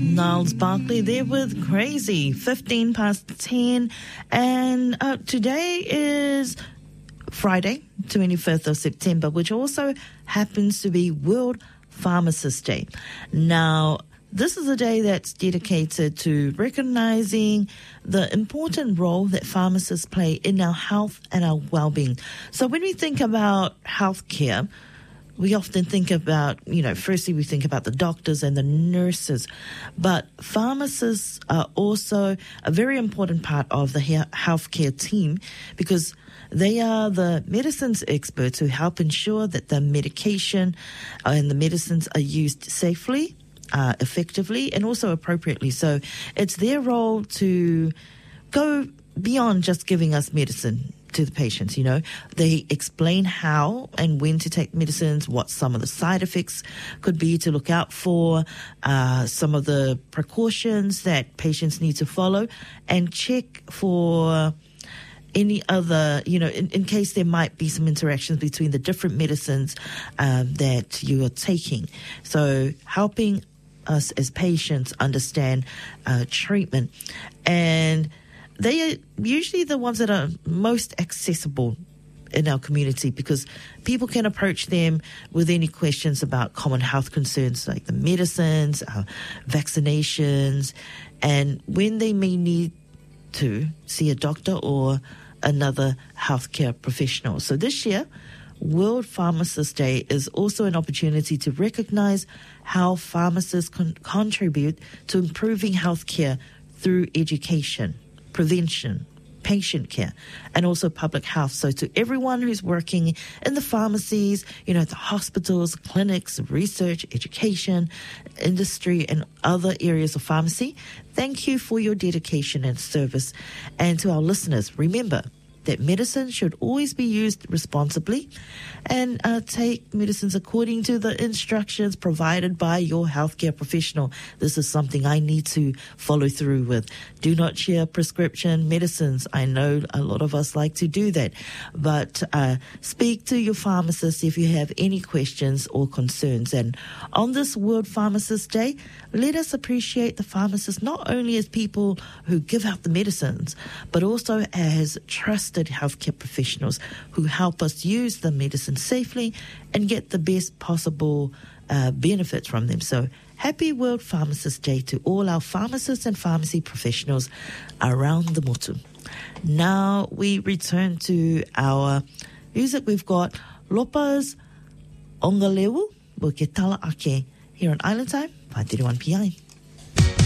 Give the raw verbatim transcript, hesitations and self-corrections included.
Niles Barkley there with Crazy, fifteen past ten. And uh, today is Friday, twenty-fifth of September, which also happens to be World Pharmacist Day. Now, this is a day that's dedicated to recognizing the important role that pharmacists play in our health and our well-being. So when we think about healthcare, we often think about, you know, firstly we think about the doctors and the nurses, but pharmacists are also a very important part of the he- healthcare team because they are the medicines experts who help ensure that the medication and the medicines are used safely, uh, effectively, and also appropriately. So it's their role to go beyond just giving us medicine to the patients, you know. They explain how and when to take medicines, what some of the side effects could be to look out for, uh, some of the precautions that patients need to follow, and check for any other, you know, in, in case there might be some interactions between the different medicines um, that you are taking. So helping us as patients understand uh, treatment. And they are usually the ones that are most accessible in our community because people can approach them with any questions about common health concerns like the medicines, uh, vaccinations, and when they may need to see a doctor or another healthcare professional. So this year, World Pharmacist Day is also an opportunity to recognize how pharmacists con- contribute to improving healthcare through education, prevention, patient care, and also public health. So to everyone who's working in the pharmacies, you know, the hospitals, clinics, research, education, industry, and other areas of pharmacy, thank you for your dedication and service. And to our listeners, remember that medicine should always be used responsibly and uh, take medicines according to the instructions provided by your healthcare professional. This is something I need to follow through with. Do not share prescription medicines. I know a lot of us like to do that, but uh, speak to your pharmacist if you have any questions or concerns. And on this World Pharmacist Day, let us appreciate the pharmacists not only as people who give out the medicines, but also as trusted healthcare professionals who help us use the medicine safely and get the best possible uh, benefits from them. So happy World Pharmacist Day to all our pharmacists and pharmacy professionals around the motu. Now we return to our music. We've got Lopa's Ongalewu with Ke Tala Ake here on Island Time, five thirty-one p m.